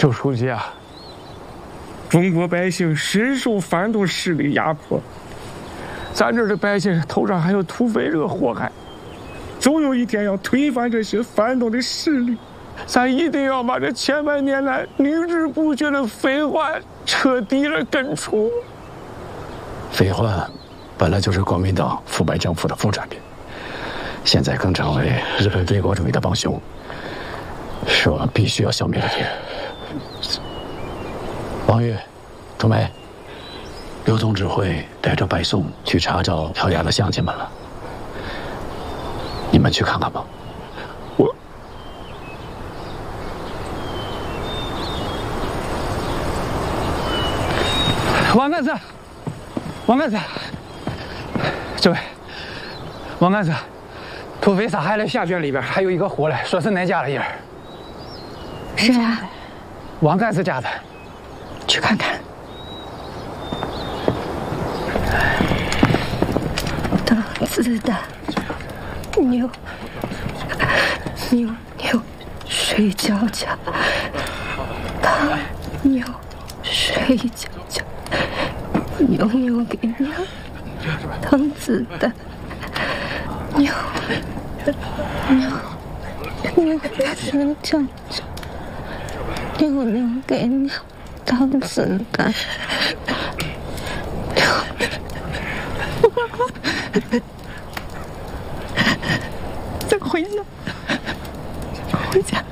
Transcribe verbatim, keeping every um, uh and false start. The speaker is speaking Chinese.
周书记啊，中国百姓深受反动势力压迫，咱这儿的百姓头上还有土匪这个祸害，总有一天要推翻这些反动的势力。咱一定要把这千百年来凝滞不绝的匪患彻底的根除。 匪患本来就是国民党腐败政府的副产品，现在更成为日本帝国主义的帮凶，是我们必须要消灭的敌人。王玉、涂梅，刘总指挥带着白宋去查找跳崖的乡亲们了，你们去看看吧。 我。王干子，王干子，这位，王干子，土匪杀害了下卷里边还有一个活的，说是恁家的人。 是啊， 王干子家的， 去看看。当子的牛，牛牛睡觉觉，当牛睡觉觉。牛牛给牛当子弹，牛牛牛睡觉觉，牛牛给牛当子弹，牛。再回家，回家。